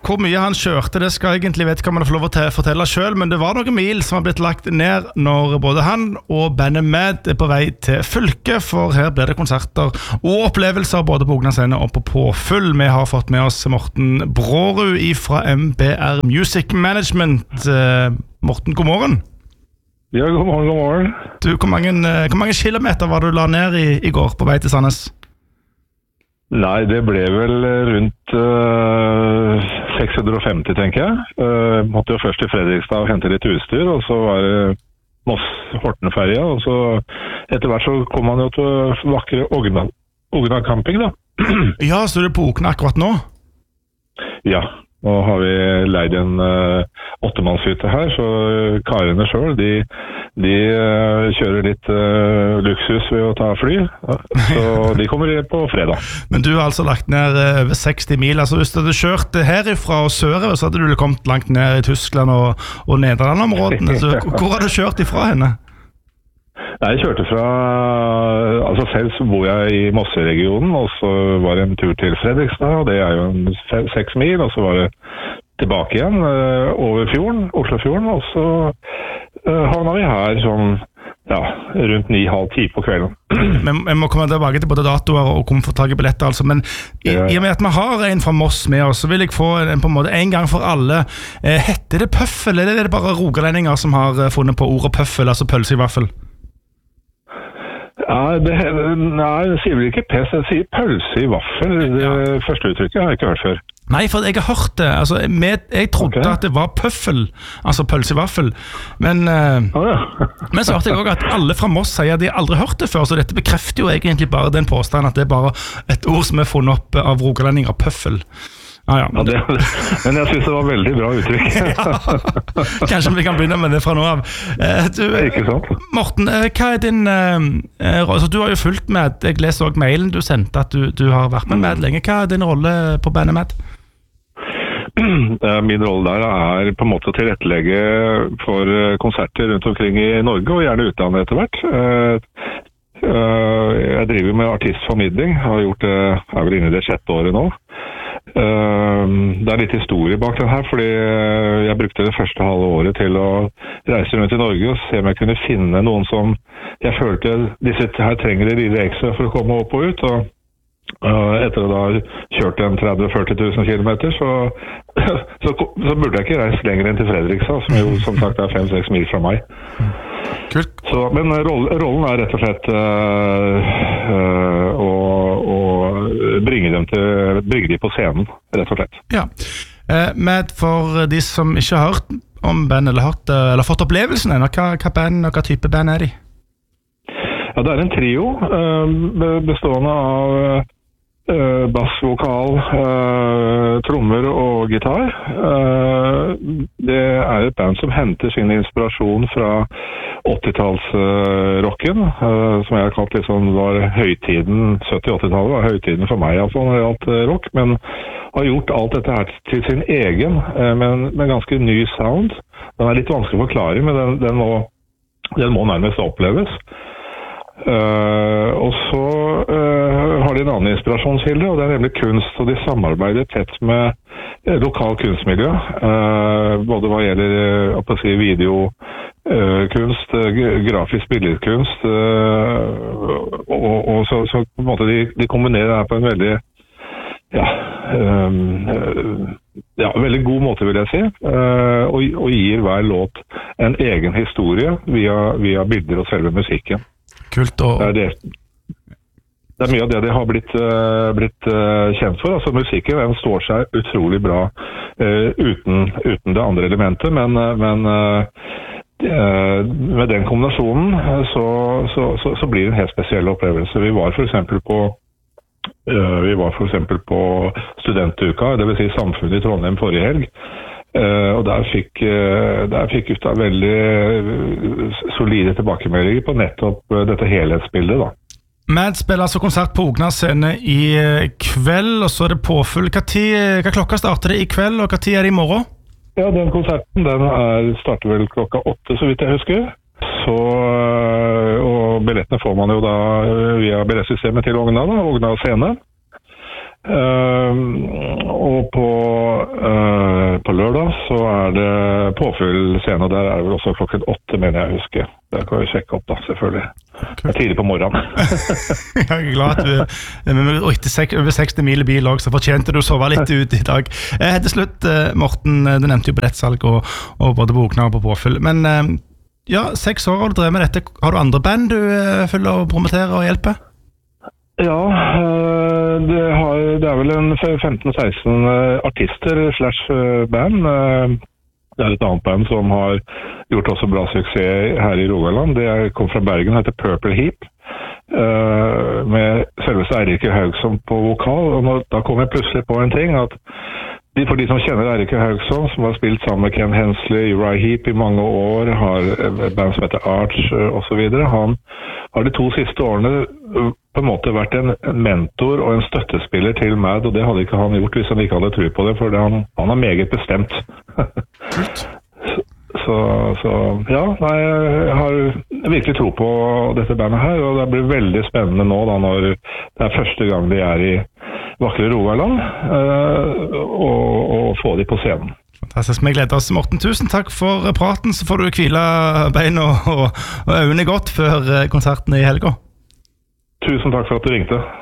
hvor mye han kjørte, det skal egentlig vedkommende få lov å fortelle selv, men det var noen mil som har blitt lagt ned når både han og bandet Mad på vei til fylket, for her blir det konserter og opplevelser både på Ogna scene og på Påfyll. Vi har fått med oss Morten Brårud fra MBR Music Management. Morten, god morgen. Ja, god morgen. Du, hvor mange kilometer var du la ned i går på vei til Sandnes? Nei, det ble vel rundt 650, tenker jeg. Måtte jo først til Fredrikstad og hente litt utstyr, og så var det Moss-Horten-ferja, og så etter hvert så kom man jo til vakre Ogna camping, da. Ja, så du er på Ogna akkurat nå? Ja, nå har vi leid en 8-mannshytte her, så karene selv, de kjører litt luksus ved å ta fly, så de kommer på fredag. Men du har altså lagt ned over 60 mil, altså hvis du hadde kjørt herifra og sørover, så hadde du kommet langt ned i Tyskland og Nederland-områdene. Så hvor har du kjørt ifra henne? Nei, jeg kjørte fra, altså selv så bor jeg i Mosse-regionen, og så var det en tur til Fredrikstad, og det er jo 6 mil, og så var det tilbake igjen over fjorden, Oslofjorden, og så havna vi her sånn, ja, rundt 9:30 på kvelden. Men vi må komme tilbake til både datoer og komme for tag i billetter, altså. Men i og med at vi har en fra Moss med oss, så vil jeg få på en måte en gang for alle. Heter det pøffel, eller er det bare rogalendinger som har funnet på ordet pøffel, altså pølse i vaffel? Ja, nei, det sier vel ikke pes, det sier pølse i vaffel. Det første uttrykket har jeg ikke hørt før. Nei, for jeg har hørt det. Altså, jeg trodde at det var pøffel, altså pølse i vaffel. Men så hørte jeg også at alle fra Moss sier at de aldri har hørt det før, så dette bekrefter jo egentlig bare den påstanden at det er bare et ord som er funnet opp av rogalendinger, pøffel. Ja, men jeg synes det var veldig bra uttrykk. Kanskje vi kan begynne med det fra nå av. Ikke sant? Morten, hva er din altså, du har jo fulgt med, jeg leser også mailen du sendte at du har vært med Mad lenge. Hva er din rolle på bandet Mad? Min rolle der er på en måte å tilrettelegge for konserter rundt omkring i Norge, og gjerne utlandet etter hvert. Jeg driver med artistformidling, har gjort det, er vel inne i det 6. året nå. Det er litt historie bak den her, fordi jeg brukte det første halve året til å reise rundt i Norge og se om jeg kunne finne noen som jeg følte disse her trenger det lille ekstra for å komme opp og ut, og etter å da kjørt en 30-40 000 kilometer så burde jeg ikke reise lenger enn til Fredrikstad, som jo som sagt er 5-6 mil fra meg. Kult. Så, men rollen er rett og slett å bringe de på scenen, rett og slett. Ja, men for de som ikke har hørt om band eller fått opplevelsen ennå, hva band og hva type band er de? Ja, det er en trio bestående av bassvokal, trommer og gitar. Det er et band som henter sin inspirasjon fra 80-tallsrocken, som jeg har kalt litt sånn, var høytiden, 70-80-tallet var høytiden for meg, altså, når det gjaldt rock, men har gjort alt dette her til sin egen, med ganske ny sound. Den er litt vanskelig å forklare, men den må nærmest oppleves. Og så har de en annen inspirasjonskilde, og det er nemlig kunst, og de samarbeider tett med lokal kunstmiljø, både hva gjelder videokunst, grafisk billedkunst, og så på en måte de kombinerer det her på en veldig veldig god måte, vil jeg si, og gir hver låt en egen historie via bilder og selve musikken. Kult. Det er mye av det de har blitt kjent for. Altså musikken, den står seg utrolig bra uten det andre elementet, men med den kombinasjonen så blir det en helt spesiell opplevelse. Vi var for eksempel på studentuka, det vil si Samfunnet i Trondheim forrige helg. Og der fikk gutta veldig solide tilbakemeldinger på nettopp dette helhetsbildet da. Mad spiller altså konsert på Ogna scene i kveld, og så er det Påfyll. Hva klokka starter det i kveld, og hva tid er det i morgen? Ja, den konserten starter vel klokka 8, så vidt jeg husker. Og billettene får man jo da via billettsystemet til Ogna scene. Og på lørdag så det påfyll scene, og der det vel også klokken 8, mener jeg husker. Det kan vi sjekke opp da, selvfølgelig. Det tidlig på morgenen. Jeg glad at etter over 60 mil i bil også, så fortjente du å sove litt ut i dag. Til slutt, Morten, du nevnte jo billettsalg og både bokene og på påfyll, men 6 år har du drevet med dette. Har du andre band du følger og promoterer og hjelper? Ja, det vel en 15-16 artister / band. Det et annet band som har gjort også bra suksess her i Rogaland. Det kom fra Bergen, heter Purple Heap, med selveste Eirik Haugsson på vokal. Og da kom jeg plutselig på en ting, at for de som kjenner Eirik Haugsson, som har spilt sammen med Ken Hensley, Uriah Heep i mange år, har et band som heter Arch og så videre. Han har de 2 siste årene på en måte vært en mentor og en støttespiller til MAD, og det hadde ikke han gjort hvis han ikke hadde tro på det, for han er meget bestemt. Jeg har virkelig tro på dette bandet her, og det blir veldig spennende nå da, når det første gang de i vakre Rogaland, og få de på scenen. Fantastisk, vi gleder oss. Morten, tusen takk for praten, så får du hvile beina og øynene godt før konserten i helga. Tusen takk for at du ringte.